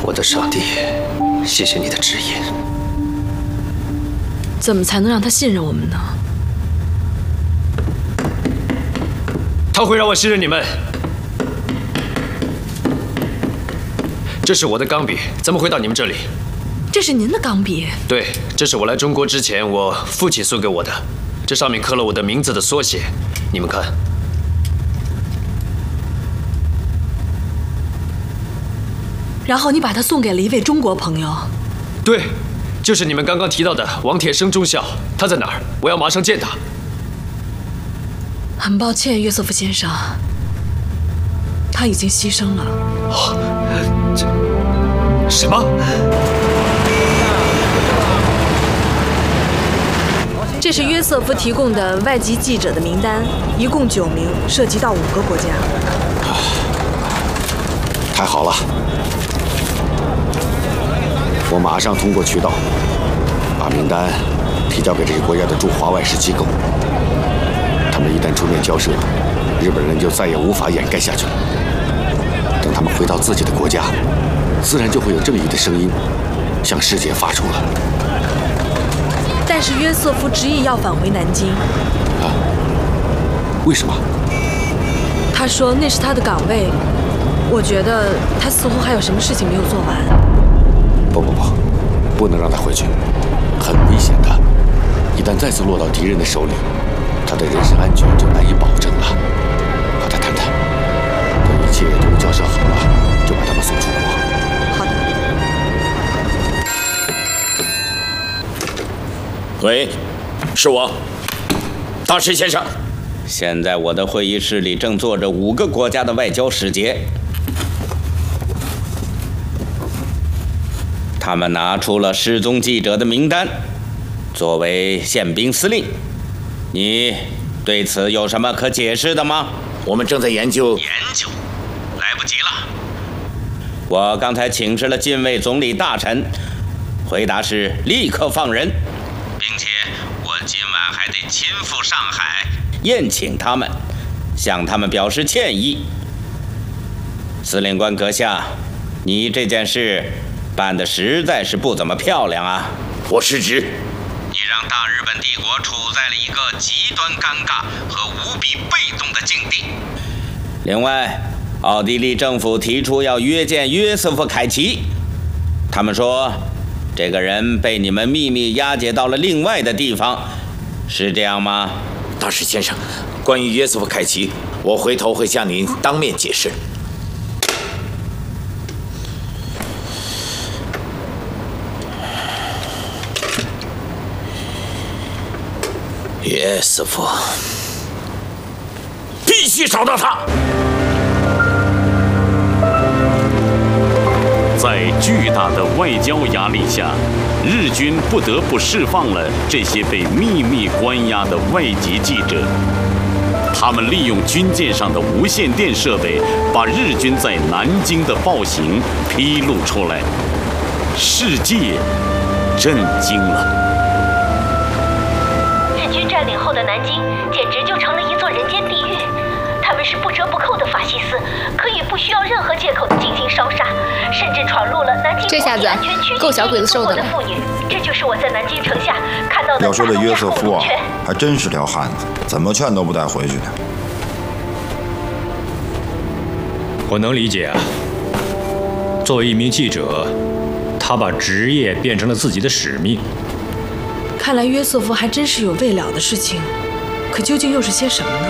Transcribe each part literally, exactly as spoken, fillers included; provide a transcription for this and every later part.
我的上帝，谢谢你的指引。 怎么才能让他信任我们呢？ 他会让我信任你们。这是我的钢笔，怎么会到你们这里？ 这是您的钢笔？ 对，这是我来中国之前我父亲送给我的，这上面刻了我的名字的缩写，你们看。 然后你把它送给了一位中国朋友。 对，就是你们刚刚提到的王铁生中校，他在哪儿？我要马上见他。 很抱歉，约瑟夫先生，他已经牺牲了。 哦，这什么？ 这是约瑟夫提供的外籍记者的名单，一共九名，涉及到五个国家。 太好了！我马上通过渠道把名单提交给这些国家的驻华外事机构。他们一旦出面交涉，日本人就再也无法掩盖下去了。等他们回到自己的国家，自然就会有正义的声音向世界发出了。 但是约瑟夫执意要返回南京。 啊？为什么？ 他说那是他的岗位。我觉得他似乎还有什么事情没有做完。 不不不，不能让他回去，很危险的。一旦再次落到敌人的手里，他的人身安全就难以保证了。和他谈谈，等一切都交涉好了，就把他们送出国。 好的。 喂，是我，大石先生。 现在我的会议室里正坐着五个国家的外交使节。他们拿出了失踪记者的名单，作为宪兵司令，你对此有什么可解释的吗？ 我们正在研究。 研究，来不及了。我刚才请示了近卫总理大臣，回答是立刻放人，并且我今晚还得亲赴上海宴请他们，向他们表示歉意。司令官阁下，你这件事办得实在是不怎么漂亮啊！ 我失职。 你让大日本帝国处在了一个极端尴尬和无比被动的境地。另外，奥地利政府提出要约见约瑟夫·凯奇，他们说这个人被你们秘密押解到了另外的地方，是这样吗？ 大石先生，关于约瑟夫·凯奇，我回头会向您当面解释。约瑟夫，必须找到他。 在巨大的外交压力下，日军不得不释放了这些被秘密关押的外籍记者。他们利用军舰上的无线电设备，把日军在南京的暴行披露出来，世界震惊了。 日军占领后的南京简直就成了一座人间地狱。他们是不折不扣的法西斯，可以不需要任何借口的进行烧杀，甚至闯入了南京国际安全区够小鬼子受的了。 妇女，这就是我在南京城下看到的。 要说这约瑟夫啊，还真是条汉子，怎么劝都不带回去的。 我能理解啊，作为一名记者，他把职业变成了自己的使命。 看来约瑟夫还真是有未了的事情，可究竟又是些什么呢？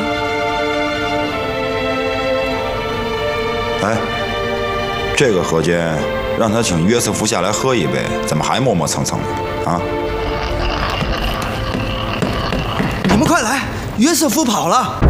哎，这个河间让他请约瑟夫下来喝一杯，怎么还磨磨蹭蹭的啊？ 你们快来，约瑟夫跑了！